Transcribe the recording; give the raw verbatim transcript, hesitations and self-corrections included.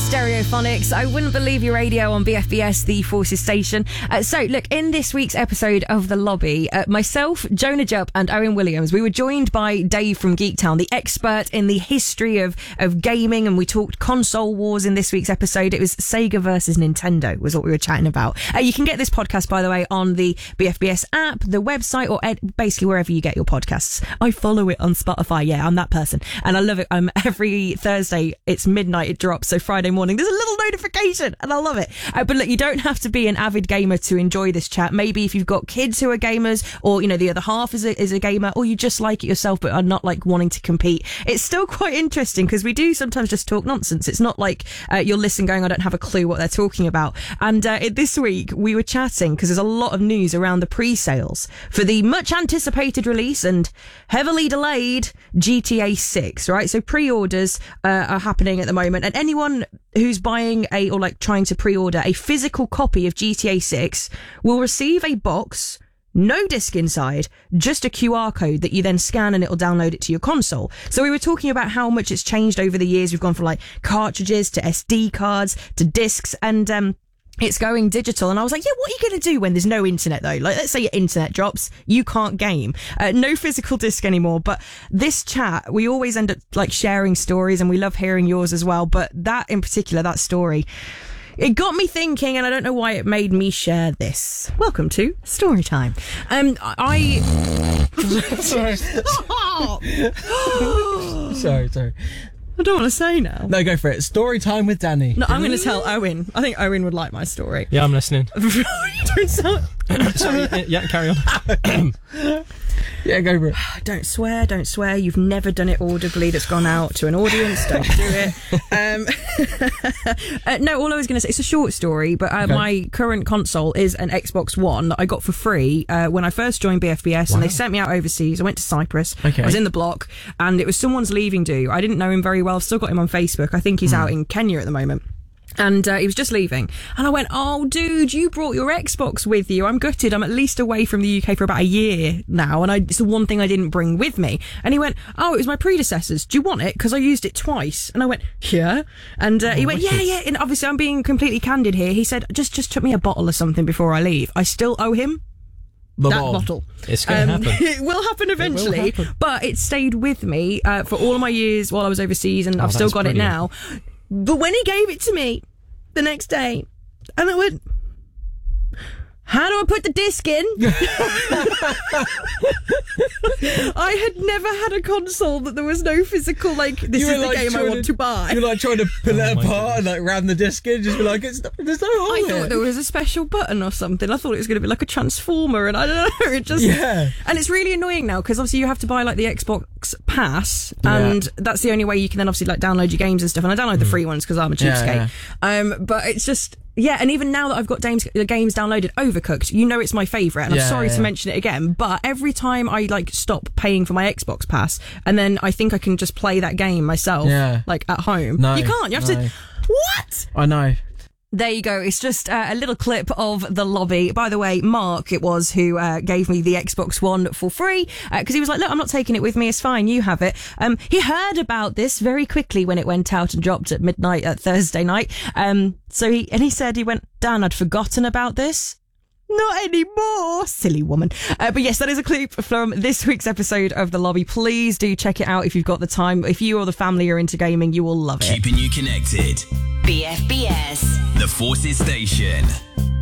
Stereophonics. I wouldn't believe your radio on B F B S, the Forces station. Uh, so, look, in this week's episode of The Lobby, uh, myself, Jonah Jupp and Owen Williams, we were joined by Dave from Geektown, the expert in the history of, of gaming, and we talked console wars in this week's episode. It was Sega versus Nintendo was what we were chatting about. Uh, you can get this podcast, by the way, on the B F B S app, the website, or ed- basically wherever you get your podcasts. I follow it on Spotify. Yeah, I'm that person. And I love it. Um, every Thursday, it's midnight, it drops. So Friday morning, there's a little notification and I love it. Uh, but look, you don't have to be an avid gamer to enjoy this chat. Maybe if you've got kids who are gamers, or, you know, the other half is a, is a gamer, or you just like it yourself but are not like wanting to compete. It's still quite interesting because we do sometimes just talk nonsense. It's not like uh, you'll listen going, I don't have a clue what they're talking about. And uh, it, this week we were chatting because there's a lot of news around the pre-sales for the much anticipated release and heavily delayed G T A six, right? So pre-orders uh, are happening at the moment, and anyone who's buying a, or like trying to pre-order a physical copy of G T A six will receive a box, no disc inside, just a Q R code that you then scan and it'll download it to your console. So we were talking about how much it's changed over the years. We've gone from like cartridges to S D cards to discs, and um it's going digital. And I was like, yeah, what are you going to do when there's no internet though? Like, let's say your internet drops, you can't game. Uh, no physical disc anymore. But this chat, we always end up like sharing stories, and we love hearing yours as well. But that in particular, that story, it got me thinking, and I don't know why it made me share this. Welcome to Story Time. Um, I... sorry. sorry, sorry. I don't want to say now. No, go for it. Story time with Danny. No, I'm going to tell Owen. I think Owen would like my story. Yeah, I'm listening. Don't sound... Sorry, yeah, carry on. Yeah, go for it. Don't swear, don't swear. You've never done it audibly that's gone out to an audience. Don't do it. Um, uh, no, all I was going to say, it's a short story, but uh, Okay. my current console is an Xbox One that I got for free uh, when I first joined B F B S, wow. And they sent me out overseas. I went to Cyprus. Okay. I was in the block, and it was someone's leaving do. I didn't know him very well. I've still got him on Facebook. I think he's Mm. out in Kenya at the moment. And uh, he was just leaving. And I went, oh, dude, you brought your Xbox with you. I'm gutted. I'm at least away from the U K for about a year now. And I, it's the one thing I didn't bring with me. And he went, oh, it was my predecessor's. Do you want it? Because I used it twice. And I went, yeah. And uh, oh, he went, yeah, yeah. And obviously, I'm being completely candid here. He said, just, just took me a bottle or something before I leave. I still owe him The that bottle. bottle. It's going to Um, happen. It will happen eventually, It will happen. but it stayed with me uh, for all of my years while I was overseas, and Oh, I've still that's got brilliant. it now. But when he gave it to me the next day, and I went, how do I put the disc in? I had never had a console that there was no physical, like, this You is were, the like, game I trying want to- to buy. You're like trying to pull Oh it my apart and like ram the disc in, just be like, it's, there's no hole I in thought it. there was a special button or something. I thought it was going to be like a transformer, and I don't know. It just Yeah. and it's really annoying now because obviously you have to buy like the Xbox Pass, Yeah. and that's the only way you can then obviously like download your games and stuff. And I download the free ones because I'm a cheapskate. Yeah, Um, but it's just. Yeah, and even now that I've got games, the games downloaded, Overcooked, you know it's my favourite, and I'm Yeah, sorry yeah. to mention it again, but every time I like stop paying for my Xbox Pass, and then I think I can just play that game myself, Yeah. like at home. No, you can't. You have no. to. What? I know. There you go. It's just uh, a little clip of The Lobby. By the way, Mark, it was, who uh, gave me the Xbox One for free because uh, he was like, look, I'm not taking it with me. It's fine. You have it. Um, he heard about this very quickly when it went out and dropped at midnight at Thursday night. Um, so he, and he said, he went, Dan, I'd forgotten about this. Not anymore, silly woman. Uh, but yes, that is a clip from this week's episode of The Lobby. Please do check it out if you've got the time. If you or the family are into gaming, you will love it. Keeping you connected. B F B S. The Forces Station.